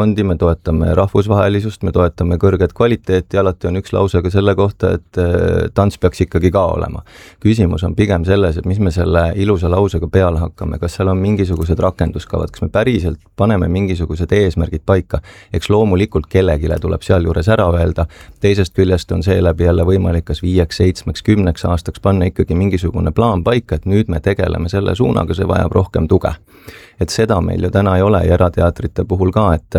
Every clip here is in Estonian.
fondi, me toetame rahvusvahelisust, me toetame kõrget kvaliteeti, alati on üks lause ka selle kohta, et tants peaks ikkagi ka olema. Küsimus on pigem selles, et mis me selle ilusa lausega peale hakkame, kas seal on mingisugused rakenduskavad, kas me päriselt paneme mingisugused eesmärgid paika, eks loomulikult kellegile tuleb seal juures ära öelda, teisest küljest on seeläbi jälle võimalik kas 5, 7, 10 aastaks panna ikkagi mingisugune plaan paika, et nüüd me tegeleme selle suunaga, see vajab rohkem tuge. Et seda meil ju täna ei ole ja erateatrite puhul ka, et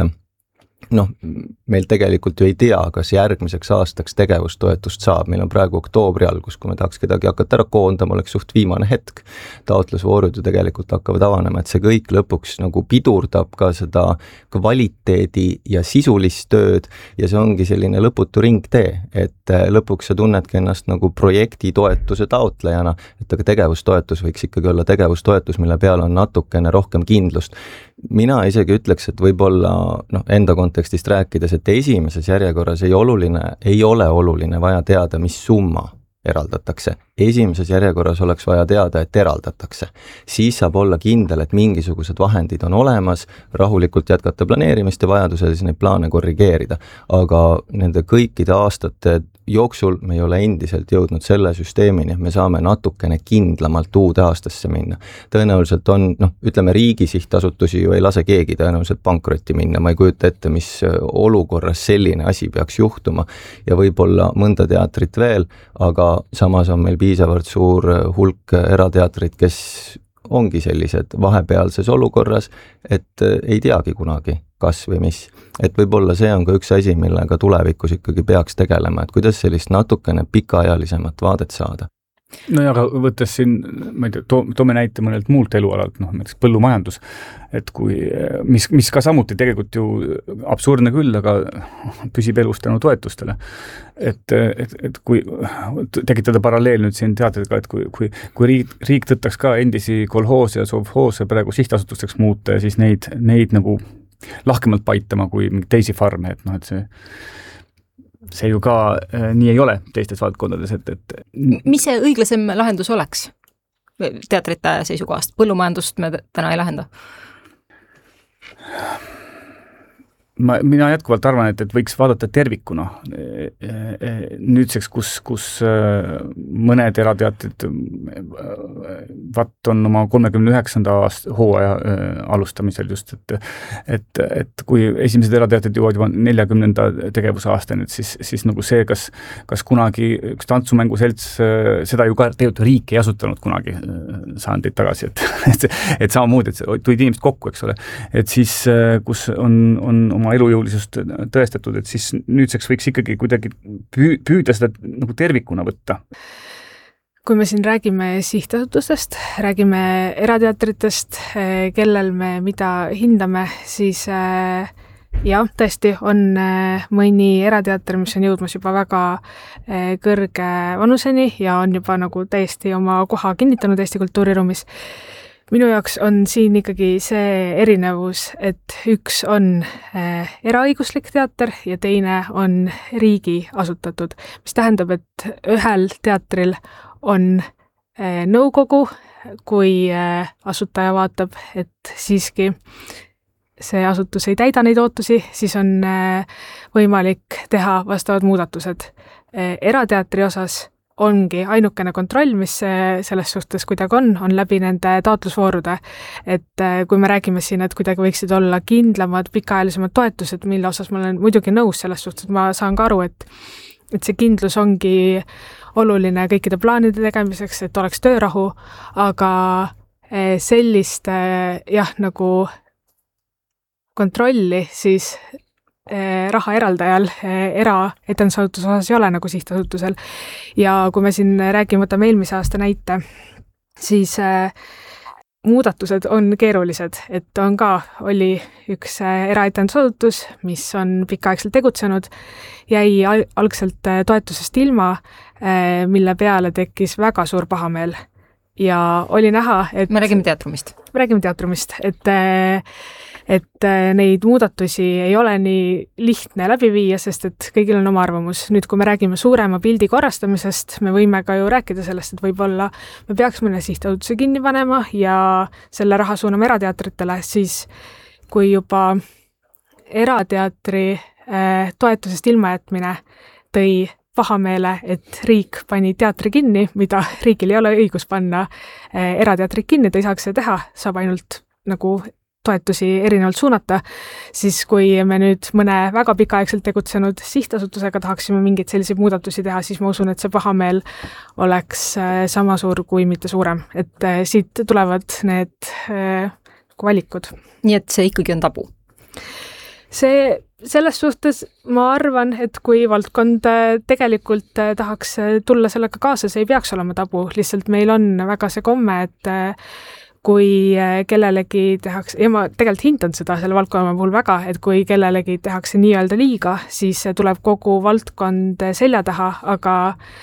meil tegelikult ju ei tea, kas järgmiseks aastaks tegevustoetust saab. Meil on praegu oktoobri algus, kui me tahaks kedagi hakata ära koondama, oleks suht viimane hetk. Taotlusvoorud ju tegelikult hakkavad avanema, et see kõik lõpuks nagu pidurdab ka seda kvaliteedi ja sisulist tööd ja see ongi selline lõputu ringtee, et lõpuks sa tunnedki ennast nagu projektitoetuse taotlejana, et aga tegevustoetus võiks ikkagi olla tegevustoetus, mille peal on natukene rohkem kindlust. Mina isegi ütleks, et võib-olla enda kontekstist rääkides, et esimeses järjekorras ei ole oluline vaja teada, mis summa eraldatakse. Esimeses järjekorras oleks vaja teada, et eraldatakse. Siis saab olla kindel, et mingisugused vahendid on olemas, rahulikult jätkata planeerimist ja vajadusel siis neid plaane korrigeerida. Aga nende kõikide aastate jooksul me ei ole endiselt jõudnud selle süsteemini, et me saame natukene kindlamalt uude aastasse minna. Tõenäoliselt on, ütleme riigi sihtasutusi ju ei lase keegi tõenäoliselt pankrotti minna, ma ei kujuta ette, mis olukorras selline asi peaks juhtuma ja võib-olla mõnda teatrit veel, aga samas on meil piisavalt suur hulk erateatrit, kes ongi sellised vahepealses olukorras, et ei teagi kunagi, kas või mis. Et võib-olla see on ka üks asi, millega tulevikus ikkagi peaks tegelema, et kuidas sellist natukene pikaajalisemat vaadet saada. No ja aga võttes siin, ma ei tea, toome näite mõnelt muult elualalt, näiteks põllumajandus, et kui, mis ka samuti tegelikult ju absurdne küll, aga püsib elus tänu toetustele. Et kui tekitada paralleel nüüd siin teatriga, et kui riik tõttaks ka endisi kolhoose ja sovhoose praegu sihtasutusteks muuta ja siis neid nagu lahkemalt paitama kui teisi farme, et see ju ka nii ei ole teistes valdkondades, et mis see õiglasem lahendus oleks teatrite seisukohast? Põllumajandust me täna ei lahenda. Mina jätkuvalt arvan, et võiks vaadata tervikuna. Nüüdseks, kus mõned erateatrid on oma 39. hooaja alustamisel just, et kui esimesed erateatrid jõuavad juba 40. tegevusaastani, siis nagu see, kas kunagi üks tantsumänguselts, seda ju ka tegelikult riik ei asutanud kunagi saandeid tagasi, et samamoodi, et tulid inimesed kokku, eks ole, et siis, kus on oma elujõulisust tõestatud, et siis nüüdseks võiks ikkagi kuidagi püüda seda nagu tervikuna võtta. Kui me siin räägime sihtasutustest, räägime erateatritest, kellel me mida hindame, siis jah, tõesti on mõni erateater, mis on jõudmas juba väga kõrge vanuseni ja on juba nagu täiesti oma koha kinnitanud Eesti kultuuriruumis. Minu jaoks on siin ikkagi see erinevus, et üks on eraõiguslik teater ja teine on riigi asutatud, mis tähendab, et ühel teatril on nõukogu, kui asutaja vaatab, et siiski see asutus ei täida neid ootusi, siis on võimalik teha vastavad muudatused. Erateatri osas ongi ainukene kontroll, mis selles suhtes kuidagi on läbi nende taotlusvoorude. Et kui me räägime siin, et kuidagi võiksid olla kindlamad, pikaajalisemad toetused, mille osas ma olen muidugi nõus selles suhtes, ma saan ka aru, et see kindlus ongi oluline kõikide plaanide tegemiseks, et oleks töörahu, aga sellist nagu kontrolli siis raha eraldajal eraetendusasutuse osas ei ole nagu sihtasutusel. Ja kui me siin räägime, võtame eelmise aasta näite, siis muudatused on keerulised, et oli üks eraetendusasutus, mis on pikaaegselt tegutsenud, jäi algselt toetusest ilma, mille peale tekkis väga suur pahameel. Ja oli näha, et me räägime teatrumist, et neid muudatusi ei ole nii lihtne läbi viia, sest et kõigil on oma arvamus. Nüüd, kui me räägime suurema pildi korrastamisest, me võime ka ju rääkida sellest, et võib-olla me peaks mõne sihtasutuse kinni panema ja selle raha suunama erateatritele, siis kui juba erateatri toetusest ilmajätmine tõi pahameele, et riik pani teatri kinni, mida riigil ei ole õigus panna erateatrit kinni, ta ei saaks seda teha, saab ainult nagu toetusi erinevalt suunata, siis kui me nüüd mõne väga pikaaegselt tegutsenud sihtasutusega tahaksime mingeid selliseid muudatusi teha, siis ma usun, et see pahameel oleks sama suur kui mitte suurem, et siit tulevad need valikud. Nii et see ikkagi on tabu? Selles suhtes ma arvan, et kui valdkond tegelikult tahaks tulla sellega kaasa, see ei peaks olema tabu, lihtsalt meil on väga see komme, et kui kellelegi tehakse, ja ma tegelikult hindan seda selle valdkonna puhul väga, et kui kellelegi tehakse nii-öelda liiga, siis tuleb kogu valdkond selja taha, aga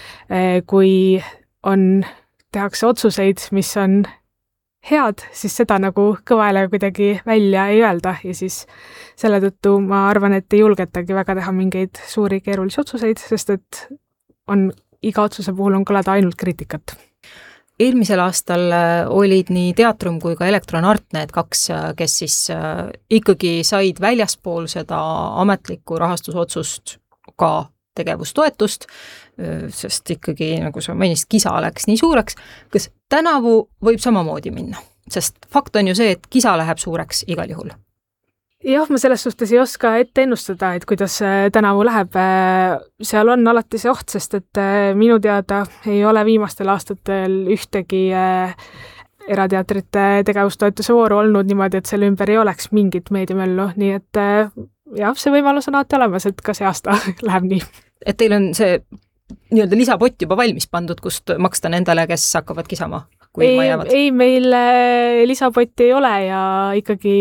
kui tehakse otsuseid, mis on head, siis seda nagu kõvale kuidagi välja ei öelda ja siis selle tõttu ma arvan, et ei julgetagi väga teha mingeid suuri keerulisi otsuseid, sest et iga otsuse puhul on kõlada ainult kriitikat. Eelmisel aastal olid nii Teatrum kui ka Elektronart need kaks, kes siis ikkagi said väljaspool seda ametlikku rahastusotsust ka tegevustoetust, sest ikkagi, nagu sa mainisid, kisa läks nii suureks. Kas tänavu võib samamoodi minna? Sest fakt on ju see, et kisa läheb suureks igal juhul. Jah, ma selles suhtes ei oska ette ennustada, et kuidas tänavu läheb. Seal on alati see oht, sest et minu teada ei ole viimastel aastatel ühtegi erateatrite tegevustoetuse vooru olnud niimoodi, et selle ümber ei oleks mingit meediamöllu, nii et jah, see võimalus on alati olemas, et ka see aasta läheb nii. Et teil on see nii-öelda lisapott juba valmis pandud, kust maksta nendele, kes hakkavad kisama, kui ilma jäävad? Ei, meil lisapotti ei ole ja ikkagi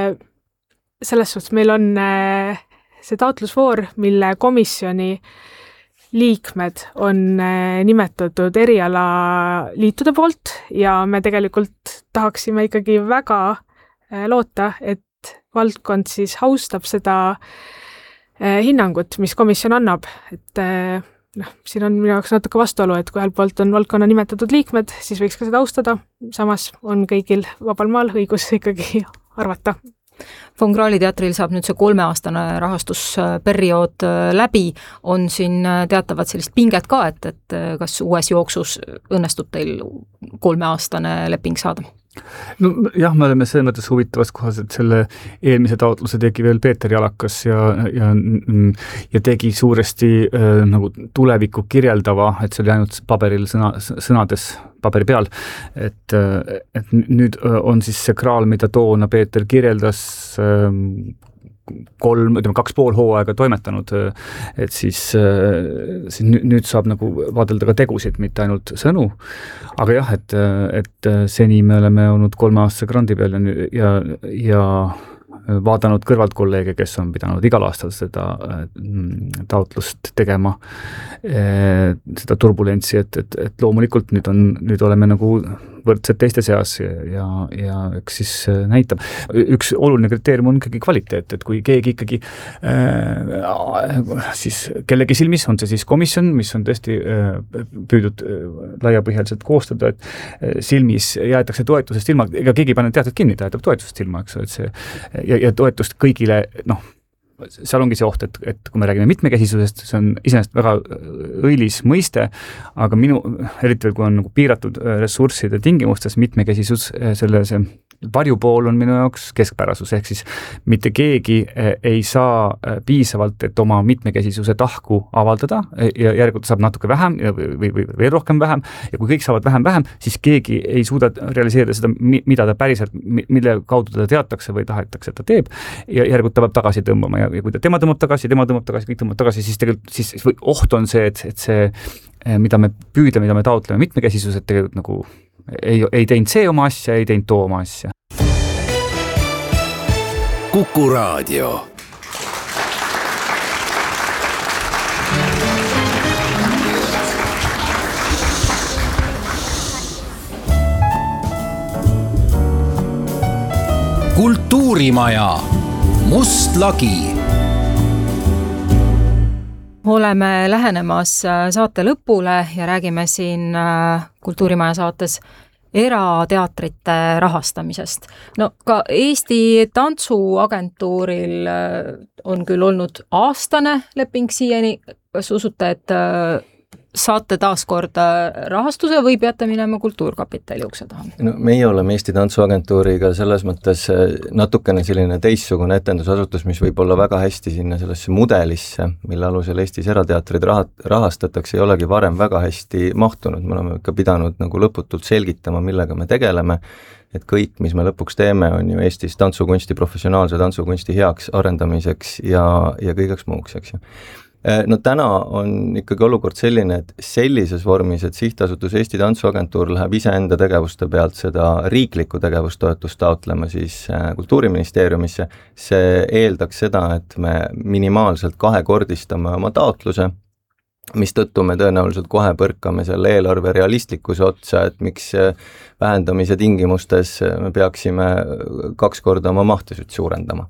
selles suhtes meil on see taotlusvoor, mille komisjoni liikmed on nimetatud erialaliitude poolt ja me tegelikult tahaksime ikkagi väga loota, et valdkond siis austab seda hinnangut, mis komisjon annab, et siin on minu jaoks natuke vastuolu, et kui ühelt poolt on valdkonna nimetatud liikmed, siis võiks ka seda austada, samas on kõigil vabal maal õigus ikkagi arvata. Von Krahli teatril saab nüüd see 3-aastane rahastusperiood läbi, on siin teatavat sellist pinget ka, et kas uues jooksus õnnestub teil 3-aastane leping saada? No jah, me oleme selles mõttes huvitavas kohas, et selle eelmise taotluse tegi veel Peeter Jalakas ja tegi suuresti nagu tulevikku kirjeldava, et see oli ainult paberil sõnades paberi peal, et nüüd on siis see kraal, mida toona Peeter kirjeldas 2,5 hooaega toimetanud, et siis nüüd saab nagu vaadelda ka tegusid, mitte ainult sõnu, aga jah, et seni me oleme olnud 3-aastase grandi peal ja vaadanud kõrvalt kolleege, kes on pidanud igal aastal seda taotlust tegema, seda turbulentsi, et loomulikult nüüd oleme nagu võrdsed teiste seas ja eks siis näitab. Üks oluline kriteerium on ikkagi kvaliteet, et kui keegi ikkagi siis kellegi silmis on see siis komisjon, mis on tõesti püüdud laiapõhjaliselt koostada, et silmis jäetakse toetusest ilma, ega keegi ei pane teatrit kinni, ta jätab toetusest ilma, eks, et see ja toetust kõigile, seal ongi see oht, et kui me räägime mitmekesisusest, see on iseenesest väga õilis mõiste, aga eriti veel, kui on nagu piiratud ressursside tingimustes mitmekesisus, see varjupool on minu jaoks keskpärasus, ehk siis mitte keegi ei saa piisavalt, et oma mitmekesisuse tahku avaldada ja järelikult saab natuke vähem või veel rohkem vähem ja kui kõik saavad vähem, siis keegi ei suuda realiseerida seda, mida ta päriselt, mille kaudu ta teatakse või tahetakse, et ta teeb ja järelikult ta peab tagasi tõmbama ja kui tema tõmbab tagasi, kõik tõmbab tagasi, siis tegelikult siis oht on see, et see, mida me taotleme mitmekesisus, et tegelikult nagu ei teinud see oma asja, ei teinud too oma asja. Kuku Raadio. Kultuurimaja. Must lagi. Oleme lähenemas saate lõpule ja räägime siin Kultuurimaja saates erateatrite rahastamisest. No ka Eesti Tantsuagentuuril on küll olnud aastane leping siiani, kas usute, et saate taaskord rahastuse või peate minema Kultuurkapitali ukse taha? No meie oleme Eesti Tantsuagentuuriga selles mõttes natukene selline teistsugune etendusasutus, mis võib olla väga hästi sinna sellesse mudelisse, mille alusel Eestis erateatrid rahastatakse, ei olegi varem väga hästi mahtunud. Me oleme ikka pidanud nagu lõputult selgitama, millega me tegeleme, et kõik, mis me lõpuks teeme, on ju Eestis tantsukunsti, professionaalse tantsukunsti heaks arendamiseks ja kõigeks muuks, eks ju. No täna on ikkagi olukord selline, et sellises vormis, et sihtasutus Eesti Tantsuagentuur läheb iseenda tegevuste pealt seda riiklikku tegevustoetust taotlema siis Kultuuriministeeriumisse, see eeldaks seda, et me minimaalselt kahekordistame oma taotluse, mistõttu me tõenäoliselt kohe põrkame selle eelarve realistlikkuse otsa, et miks vähendamise tingimustes me peaksime 2 korda oma mahtusüt suurendama.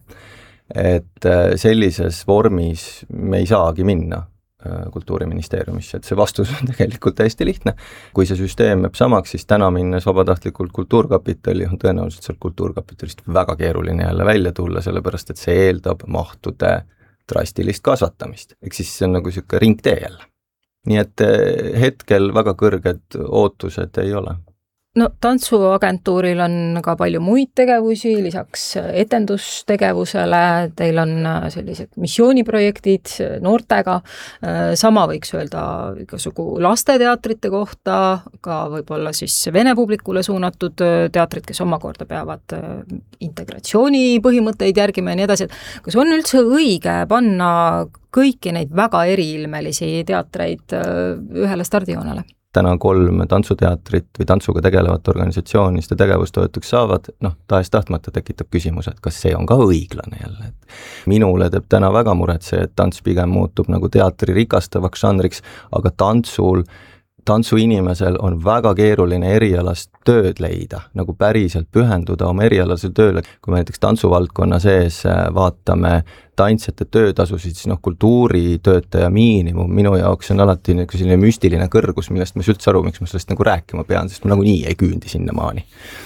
Et sellises vormis me ei saagi minna Kultuuriministeeriumisse, et see vastus on tegelikult täiesti lihtne. Kui see süsteem jääb samaks, siis täna minnes vabatahtlikult Kultuurkapitali on tõenäoliselt seal Kultuurkapitalist väga keeruline jälle välja tulla, sellepärast et see eeldab mahtude drastilist kasvatamist. Ehk siis see on nagu niisugune ringtee jälle. Nii et hetkel väga kõrged ootused ei ole. No Tantsuagentuuril on ka palju muid tegevusi, lisaks etendustegevusele, teil on sellised missiooniprojektid noortega, sama võiks öelda igasugu lasteteatrite kohta, ka võib-olla siis vene publikule suunatud teatrid, kes omakorda peavad integratsiooni põhimõtteid järgima ja nii edasi, et kas on üldse õige panna kõiki neid väga eriilmelisi teatreid ühele stardijoonele? Täna 3 tantsuteatrit või tantsuga tegelevat organisatsiooni seda tegevustoetuks saavad, tahes-tahtmata tekitab küsimus, et kas see on ka õiglane jälle. Minule teeb täna väga muret see, et tants pigem muutub nagu teatri rikastavaks žanriks, aga tantsuinimesel on väga keeruline erialast tööd leida, nagu päriselt pühenduda oma erialasele tööle. Kui me näiteks tantsuvaldkonna sees vaatame tantsijate töötasusid, siis kultuuritöötaja miinimum minu jaoks on alati selline müstiline kõrgus, millest ma ei üldse aru, miks ma sellest nagu rääkima pean, sest ma nagunii ei küündi sinna maani.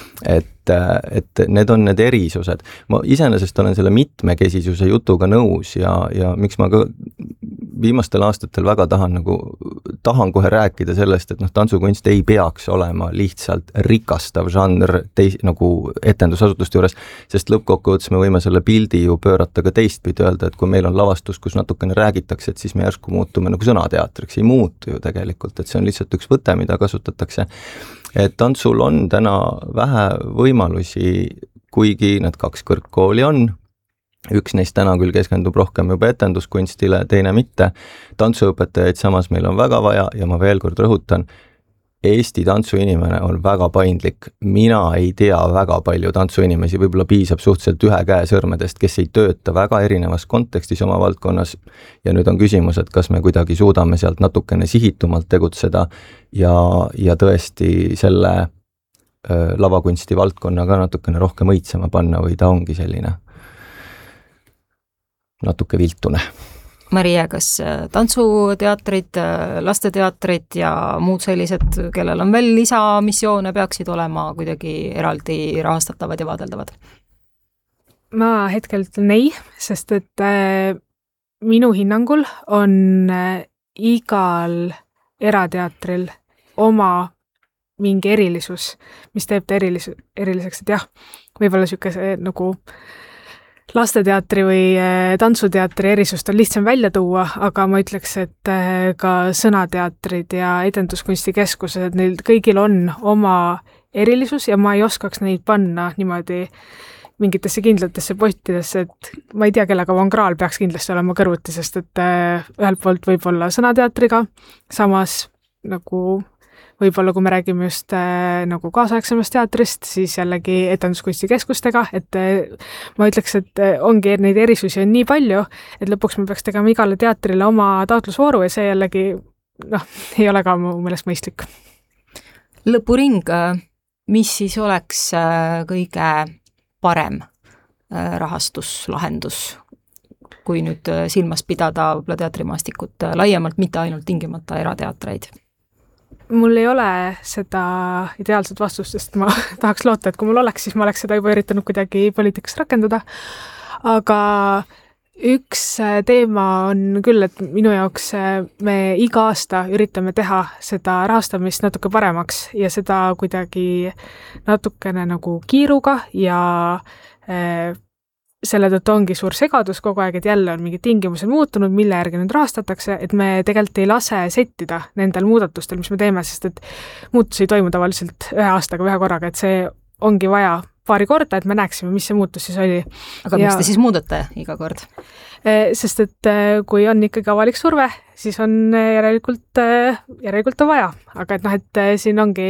Et need on need erisused. Ma iseenesest olen selle mitmekesisuse jutuga nõus ja miks ma ka viimastel aastatel väga tahan kohe rääkida sellest, et tantsukunst ei peaks olema lihtsalt rikastav žanr nagu etendusasutuste juures, sest lõppkokkuvõttes me võime selle pildi ju pöörata ka teistpidi, öelda, et kui meil on lavastus, kus natukene räägitakse, et siis me järsku muutume nagu sõnateatriks, ei muutu ju tegelikult, et see on lihtsalt üks võte, mida kasutatakse. Et tantsul on täna vähe võimalusi, kuigi need 2 kõrgkooli on. Üks neist täna küll keskendub rohkem juba etenduskunstile, teine mitte. Tantsuõpetajaid samas meil on väga vaja ja ma veel kord rõhutan, Eesti tantsuinimene on väga paindlik. Mina ei tea väga palju tantsuinimesi, võib-olla piisab suhteliselt 1 käe sõrmedest, kes ei tööta väga erinevas kontekstis oma valdkonnas. Ja nüüd on küsimus, et kas me kuidagi suudame sealt natukene sihitumalt tegutseda ja tõesti selle lavakunsti valdkonna ka natukene rohkem õitsema panna või ta ongi selline natuke viltune. Maria, kas tantsuteatrid, lasteteatrid ja muud sellised, kellel on veel lisamissioone, peaksid olema kuidagi eraldi rahastatavad ja vaadeldavad? Ma hetkel ütlen ei, sest et minu hinnangul on igal erateatril oma mingi erilisus, mis teeb ta eriliseks, et jah, võib-olla niisugune nagu lasteteatri või tantsuteatri erisust on lihtsam välja tuua, aga ma ütleks, et ka sõnateatrid ja etenduskonstikeskused, neil kõigil on oma erilisus ja ma ei oskaks neid panna niimoodi mingitesse kindlatesse pottidesse, et ma ei tea, kellega Van Graal peaks kindlasti olema kõrvuti, sest et ühelt poolt võib olla sõnateatriga, samas nagu võib-olla, kui me räägime just nagu kaasaegsemast teatrist, siis jällegi etenduskunstikeskustega, et ma ütleks, et ongi neid erisusi on nii palju, et lõpuks me peaks tegema igale teatrile oma taotlusvooru ja see jällegi ei ole ka mu meelest mõistlik. Lõpuring, mis siis oleks kõige parem rahastuslahendus, kui nüüd silmas pidada võib-olla teatrimaastikut laiemalt, mitte ainult tingimata erateatreid? mul ei ole seda ideaalset vastust, sest ma tahaks loota, et kui mul oleks, siis ma oleks seda juba üritanud kuidagi poliitikas rakendada, aga üks teema on küll, et minu jaoks me iga aasta üritame teha seda rahastamist natuke paremaks ja seda kuidagi natukene nagu kiiruga ja selle tõttu ongi suur segadus kogu aeg, et jälle on mingid tingimused muutunud, mille järgi nüüd rahastatakse, et me tegelikult ei lase settida nendel muudatustel, mis me teeme, sest et muutusi ei toimu tavaliselt ühe aastaga, ühe korraga, et see ongi vaja paari korda, et me näeksime, mis see muutus siis oli. Aga miks te siis muudate iga kord? Sest et kui on ikkagi avalik surve, siis on järelikult on vaja, aga et noh, et siin ongi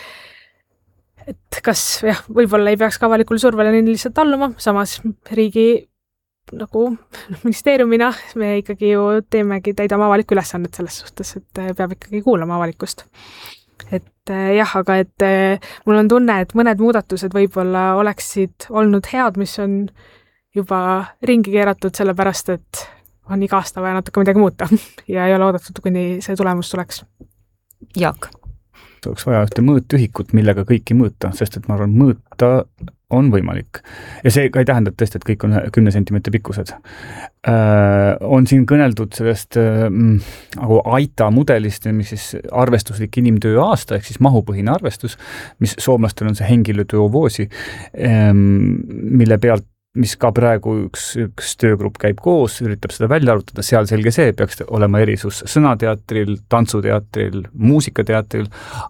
et kas jah, võib-olla ei peaks ka avalikul survele nii lihtsalt alluma, samas riigi nagu ministeeriumina me ikkagi ju täidame avalikku ülesannet selles suhtes, et peab ikkagi kuulama avalikkust. Et jah, aga et mul on tunne, et mõned muudatused võib-olla oleksid olnud head, mis on juba ringi keeratud sellepärast, et on iga aasta vaja natuke midagi muuta ja ei ole oodatud, kuni see tulemus tuleks. Jaak? Oleks vaja ühte mõõtühikut, millega kõiki mõõta, sest et ma arvan, mõõta on võimalik. Ja see ka ei tähenda tõesti, et kõik on 10 sentimeetri pikkused. On siin kõneldud sellest nagu AITA mudelist, mis siis arvestuslik inimtöö aasta, ehk siis mahupõhine arvestus, mis soomlastel on see henkilötyövoosi, mille pealt mis ka praegu üks töögrupp käib koos, üritab seda välja arutada, seal selge see, peaks olema erisus sõnateatril, tantsuteatril, muusikateatril,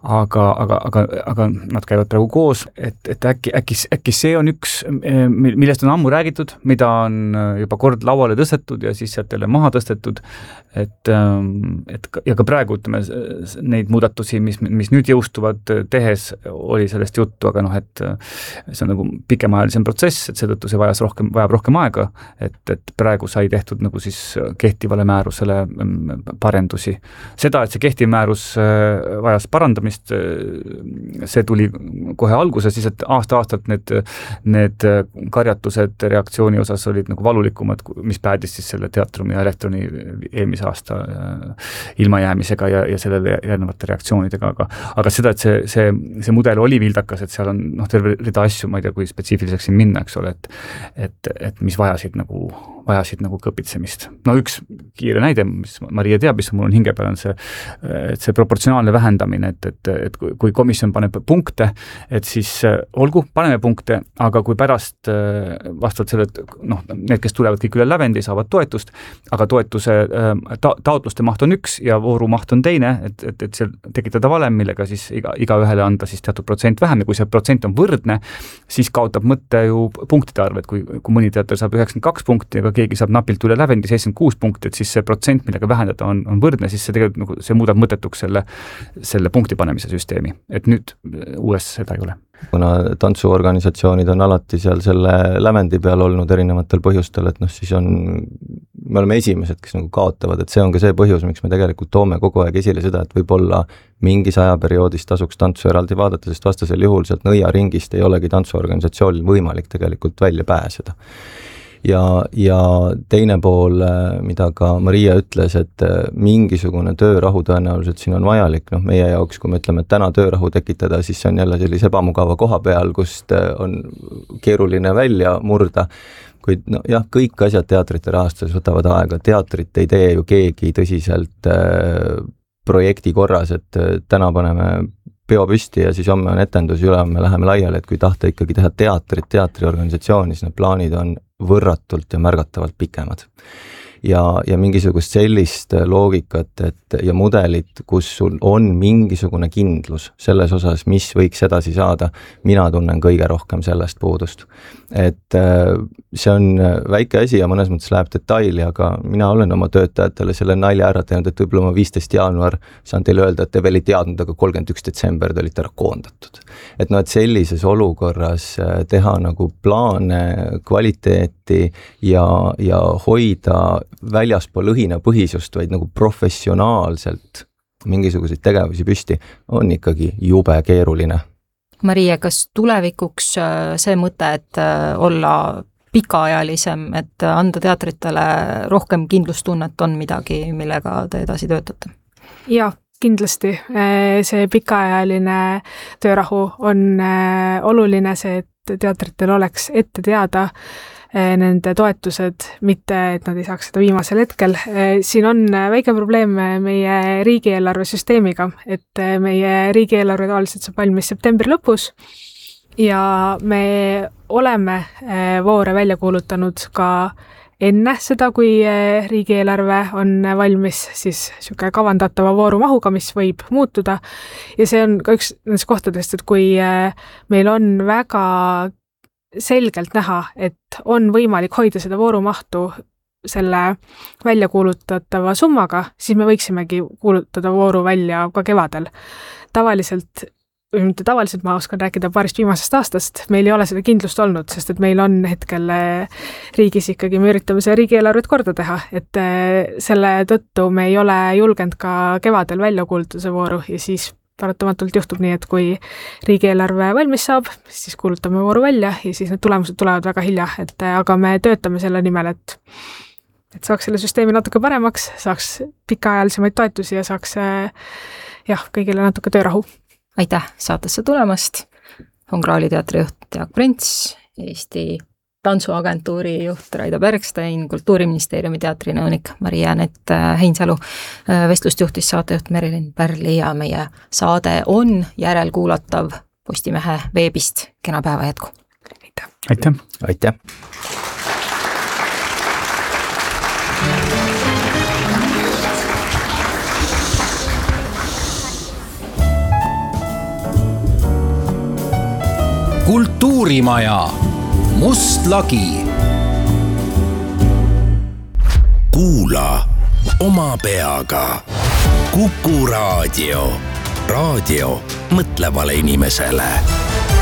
aga nad käivad praegu koos, et äkki see on üks, millest on ammu räägitud, mida on juba kord lauale tõstetud ja siis sealt jälle maha tõstetud, ja ka praegu, ütleme, neid muudatusi, mis nüüd jõustuvad tehes, oli sellest juttu, aga noh, et see on nagu pikemaajalisem protsess, et seetõttu see vajab rohkem aega, et praegu sai tehtud nagu siis kehtivale määrusele parendusi. Seda, et see kehtiv määrus vajas parandamist, see tuli kohe alguses, siis et aasta-aastalt need karjatused reaktsiooni osas olid nagu valulikumad, mis päädis siis selle teatrumi ja elektroni eelmise aasta ilmajäämisega ja sellele järgnevate reaktsioonidega, aga seda, et see mudel oli vildakas, et seal on terve rida asju, ma ei tea, kui spetsiifiliseks siin minna, eks ole, et mis vajasid nagu kõpitsemist. No üks kiire näide, mis Maria teab, mis mul on hinge peal, on see proportsionaalne vähendamine, et kui komisjon paneb punkte, et siis olgu, paneme punkte, aga kui pärast vastavalt selle, need, kes tulevad kõik üle lävendi, saavad toetust, aga toetuse taotluste maht on üks ja vooru maht on teine, et seal tekitada valem, millega siis iga ühele anda siis teatud protsent vähem ja kui see protsent on võrdne, siis kaotab mõtte ju punktide arv, et kui mõni teater saab 92 punkti, aga keegi saab napilt üle lävendi 76 punkti, et siis see protsent, millega vähendada on võrdne, siis see tegelikult nagu, see muudab mõttetuks selle punkti panemise süsteemi. Et nüüd uues seda ei ole. Kuna tantsuorganisatsioonid on alati seal selle lävendi peal olnud erinevatel põhjustel, et siis me oleme esimesed, kes nagu kaotavad, et see on ka see põhjus, miks me tegelikult toome kogu aeg esile seda, et võib-olla mingis ajaperioodis tasuks tantsu eraldi vaadata, sest vastasel juhul sealt nõiaringist ei olegi tantsuorganisatsioonil võimalik tegelikult välja pääseda. Ja teine pool, mida ka Maria ütles, et mingisugune töörahu tõenäoliselt siin on vajalik, meie jaoks, kui me ütleme, et täna töörahu tekitada, siis see on jälle sellise ebamugava koha peal, kust on keeruline välja murda, kuid jah, kõik asjad teatrite rahastuses võtavad aega, teatrit ei tee ju keegi tõsiselt projekti korras, et täna paneme peo püsti ja siis homme on etendus, ülehomme läheme laiali, et kui tahta ikkagi teha teatriorganisatsiooni, siis need plaanid on võrratult ja märgatavalt pikemad. Ja mingisugust sellist loogikat ja mudelit, kus sul on mingisugune kindlus selles osas, mis võiks edasi saada, mina tunnen kõige rohkem sellest puudust. Et see on väike asi ja mõnes mõttes läheb detaili, aga mina olen oma töötajatele selle nalja ära teinud, et võib-olla 15. jaanuar saan teile öelda, et te veel ei teadnud, aga 31. detsember te olite ära koondatud. Et et sellises olukorras teha nagu plaane, kvaliteeti ja hoida väljaspool õhinapõhisust, vaid nagu professionaalselt mingisuguseid tegevusi püsti, on ikkagi jube keeruline. Maria, kas tulevikuks see mõte, et olla pikaajalisem, et anda teatritele rohkem kindlustunnet, on midagi, millega te edasi töötate? Jah, kindlasti see pikaajaline töörahu on oluline, see, et teatritel oleks ette teada nende toetused, mitte et nad ei saaks seda viimasel hetkel. Siin on väike probleem meie riigieelarve süsteemiga, et meie riigieelarve tavaliselt saab valmis septembri lõpus ja me oleme voore välja kuulutanud ka enne seda, kui riigieelarve on valmis, siis niisugune kavandatava vooru mahuga, mis võib muutuda. Ja see on ka üks nendest kohtadest, et kui meil on väga selgelt näha, et on võimalik hoida seda voorumahtu selle välja kuulutatava summaga, siis me võiksimegi kuulutada vooru välja ka kevadel. Tavaliselt ma oskan rääkida paarist viimasest aastast, meil ei ole seda kindlust olnud, sest et meil on hetkel riigis ikkagi, me üritame seda riigieelarvet korda teha, et selle tõttu me ei ole julgenud ka kevadel välja kuulutada see vooru ja siis paratamatult juhtub nii, et kui riigieelarve valmis saab, siis kuulutame vooru välja ja siis need tulemused tulevad väga hilja, aga me töötame selle nimel, et saaks selle süsteemi natuke paremaks, saaks pikaajalisemaid toetusi ja saaks kõigile natuke töörahu. Aitäh saatesse tulemast, Hongraali teatri juht Jaak Prints, Eesti tantsuagentuuri juht Raida Bergstein, Kultuuriministeeriumi teatrinõunik Mari-Jäänet Heinsalu, vestlust juhtis saatejuht Merilin Pärli ja meie saade on järelkuulatav Postimehe veebist. Kena päeva jätku! Aitäh! Aitäh! Kultuurimaja Must lagi. Kuula oma peaga. Kuku raadio. Raadio mõtlevale inimesele.